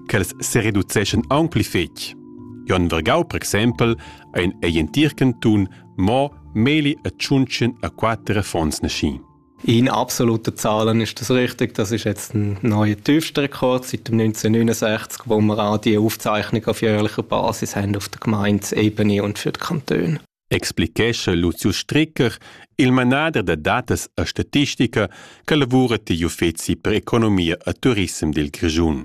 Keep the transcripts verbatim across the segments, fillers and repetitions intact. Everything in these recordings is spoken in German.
che si riducescono anche fetch. Jon Vergau, per esempio, ein eientir cantun mo meli a tschunchen a quattro Fonds nasci. In absoluten Zahlen ist das richtig. Das ist jetzt ein neuer tiefster Rekord seit dem neunzehnhundertneunundsechzig, wo wir auch die Aufzeichnung auf jährlicher Basis haben auf der Gemeindeebene und für die Kantone. Expliquesce Lucius Stricker, il manader de datas a statistica che lavora ti Uffizi per economia e turismo del Grigiun.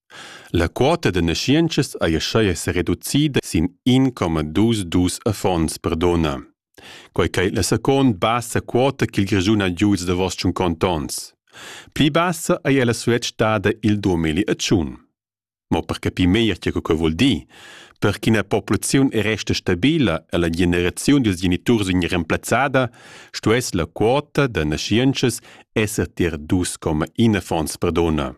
La quota de nasciences a sceia se reducida sin uno virgola ventidue a fonds per donna. Quai la seconda bassa quota che il Grigiun ha giuts de vostri cantons. Pli bassa è la suet stada il duemilaundici. Ma per capire meglio che cosa vuol dire, perché una popolazione resta stabile e la generazione dei genitori è reemplazzata, stuess la quota de nasciences esser tir due virgola uno fonds per donna.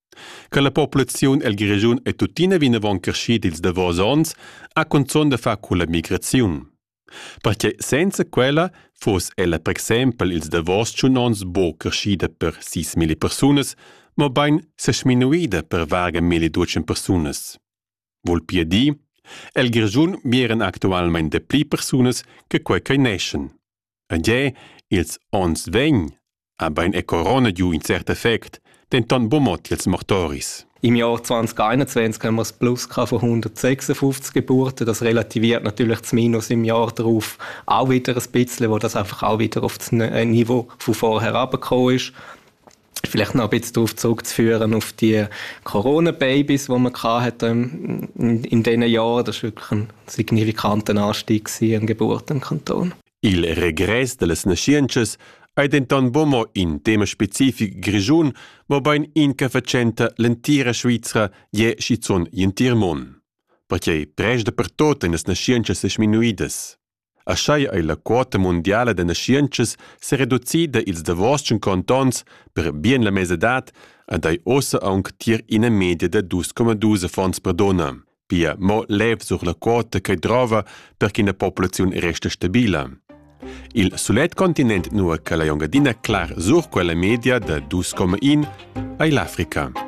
Che la popolazione e il Grigiun è tuttina vinavon crescita ils davos ons, a conzon de fa con la migrazione. Perché senza quella fosse ella per esempio ils davos chunons bo crescita per seimila personas, ma bain se sminuida per vaga milleduecento personas. Vol pia di, el Grigiun mieren actualmein de pli personas che quei che neschen. E je, ils ons vegn, a bain e corona giu in cert effekt, denton bomot ils mortoris. Im Jahr zweitausendeinundzwanzig haben wir ein Plus von hundertsechsundfünfzig Geburten. Das relativiert natürlich das Minus im Jahr darauf auch wieder ein bisschen, wo das einfach auch wieder auf das Niveau von vorher herabgekommen ist. Vielleicht noch ein bisschen darauf zurückzuführen, auf die Corona-Babys, die man hatte in, in, in diesen Jahren. Das war wirklich ein signifikanter Anstieg an Geburten im Kanton. Il regresso delle nasciences è denton bomo in tema specific Grigiun, ma bain in che facenta l'entira Svizzera je schizon jentir mon. Perché presda per tota in as nasciences es minuides. Asciai è la quota mondiale de nasciences se reducida ils davoscen cantons per bien la mesedat ed ai ossa anche tir in a media de due virgola due fonds per donna. Pia mo lev sur la quota che drova perché la popolazione resta stabila. Il sulet continent nua che la jongadina clar sur quella media de due virgola uno è l'Africa.